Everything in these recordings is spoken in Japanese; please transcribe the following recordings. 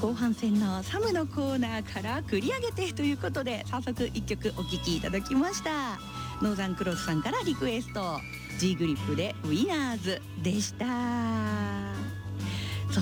後半戦のサムのコーナーから繰り上げてということで、早速1曲お聴きいただきました。ノーザンクロスさんからリクエスト、 G グリップでウィナーズでした。そう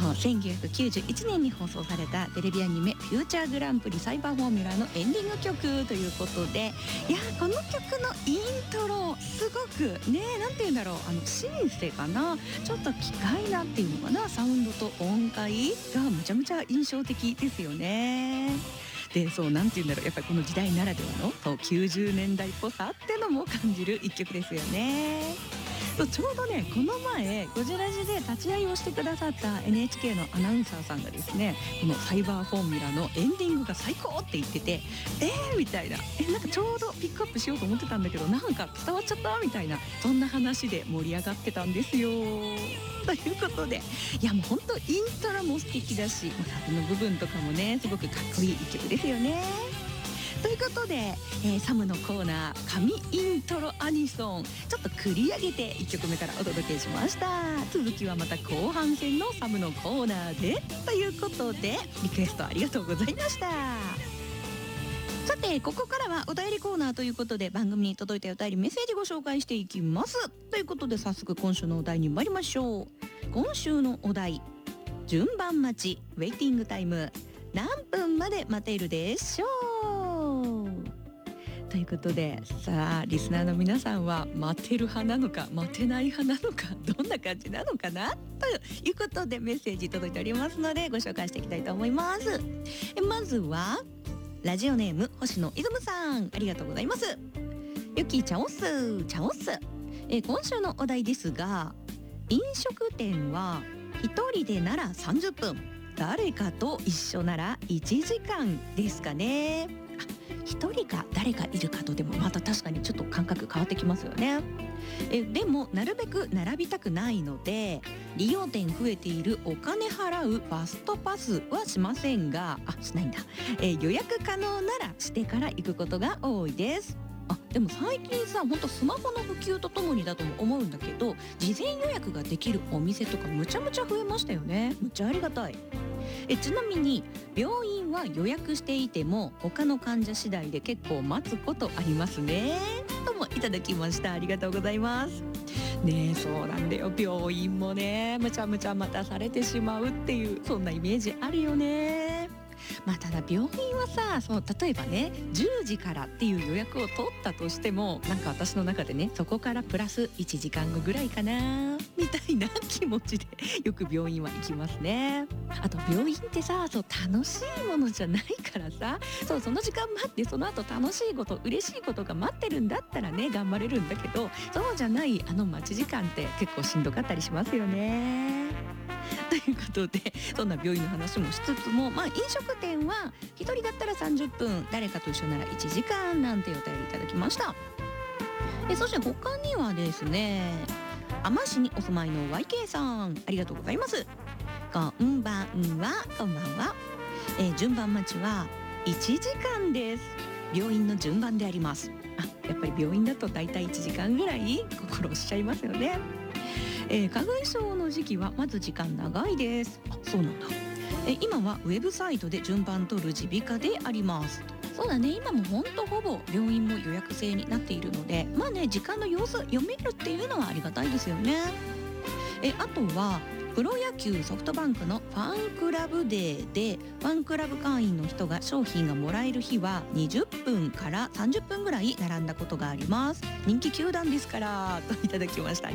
、1991年に放送されたテレビアニメフューチャーグランプリサイバーフォーミュラのエンディング曲ということで、いやこの曲のイントロすごくね、なんていうんだろう、シンセかな、ちょっと機械なっていうのかな、サウンドと音階がむちゃむちゃ印象的ですよね。で、そう、なんていうんだろう、やっぱりこの時代ならではのそう90年代っぽさってのも感じる一曲ですよね。そう、ちょうどね、この前ゴジラジで立ち会いをしてくださった NHK のアナウンサーさんがですね、このサイバーフォーミュラのエンディングが最高って言ってて、みたいな、なんかちょうどピックアップしようと思ってたんだけど、なんか伝わっちゃったみたいな、そんな話で盛り上がってたんですよ。ということで、いやもうほんとイントロも素敵だし、サビの部分とかもね、すごくかっこいい一曲ですよね。ということで、サムのコーナー神イントロアニソン、ちょっと繰り上げて1曲目からお届けしました。続きはまた後半戦のサムのコーナーでということで、リクエストありがとうございました。さて、ここからはお便りコーナーということで、番組に届いたお便りメッセージご紹介していきます。ということで、早速今週のお題に参りましょう。今週のお題、順番待ちウェイティングタイム、何分まで待てるでしょうということで、さあリスナーの皆さんは待てる派なのか待てない派なのか、どんな感じなのかなということで、メッセージ届いておりますのでご紹介していきたいと思います。まずはラジオネーム星野いずむさん、ありがとうございます。ゆきちゃおすちゃおす。今週のお題ですが、飲食店は一人でなら30分、誰かと一緒なら1時間ですかね。一人か誰かいるかとでもまた確かにちょっと感覚変わってきますよね。でもなるべく並びたくないので、利用店増えているお金払うファストパスはしませんが、しないんだ、予約可能ならしてから行くことが多いです。でも最近さ、ほんとスマホの普及とともにだとも思うんだけど、事前予約ができるお店とかむちゃむちゃ増えましたよね。むっちゃありがたい。ちなみに病院は予約していても他の患者次第で結構待つことありますね、ともいただきました。ありがとうございますね。そうなんだよ、病院もね、むちゃむちゃ待たされてしまうっていう、そんなイメージあるよね。ただ病院はさ、そう例えばね10時からっていう予約を取ったとしても、なんか私の中でね、そこからプラス1時間後ぐらいかなみたいな気持ちでよく病院は行きますね。あと病院ってさ、そう楽しいものじゃないからさ、その時間待って、その後楽しいこと嬉しいことが待ってるんだったらね、頑張れるんだけど、そうじゃない待ち時間って結構しんどかったりしますよね。ということで、そんな病院の話もしつつも、飲食店は1人だったら30分、誰かと一緒なら1時間なんてお便りいただきました。そして他にはですね、海士にお住まいの YK さん、ありがとうございます。こんばんは、こんばんは。順番待ちは1時間です。病院の順番であります。やっぱり病院だとだいたい1時間ぐらい心おっしゃいますよね。花粉症の時期はまず時間長いです。そうなんだ。今はウェブサイトで順番取る耳鼻科であります。そうだね、今もほんとほぼ病院も予約制になっているので、時間の様子読めるっていうのはありがたいですよね。あとはプロ野球ソフトバンクのファンクラブデーで、ファンクラブ会員の人が商品がもらえる日は20分から30分ぐらい並んだことがあります。人気球団ですから、といただきました。